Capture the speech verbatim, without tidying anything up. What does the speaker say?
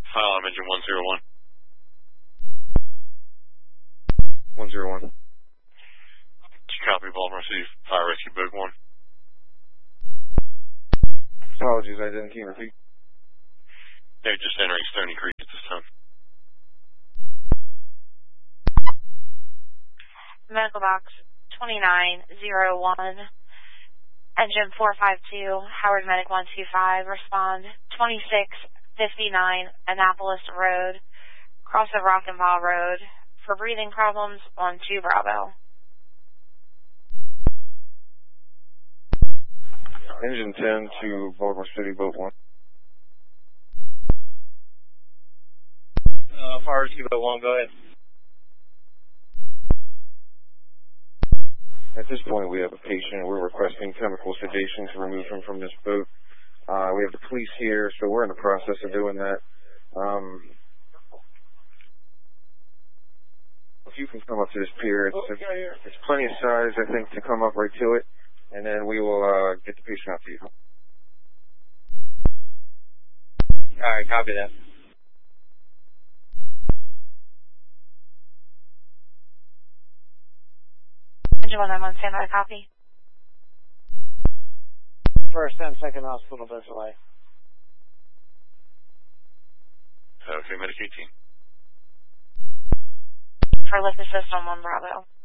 File on engine one zero one. one zero one. Copy, Baltimore City Fire Rescue Boat one. Apologies, I didn't hear repeat. They're just entering Stony Creek at this time. Medical box twenty-nine oh one, engine four five two, Howard Medic one two five, respond twenty-six fifty-nine Annapolis Road, cross of Rockenbaugh Road, for breathing problems on two Bravo. Engine ten to Baltimore City, boat one. Uh, Fire Rescue Boat one, go ahead. At this point, we have a patient. We're requesting chemical sedation to remove him from this boat. Uh, we have the police here, so we're in the process of doing that. Um, if you can come up to this pier, it's, it's, it's plenty of size, I think, to come up right to it, and then we will uh, get the patient out to you. All right, copy that. Engine one nine one, stand by, copy. First and second hospital, there's delay. Okay, Medic eighteen. For lift assist on one Bravo.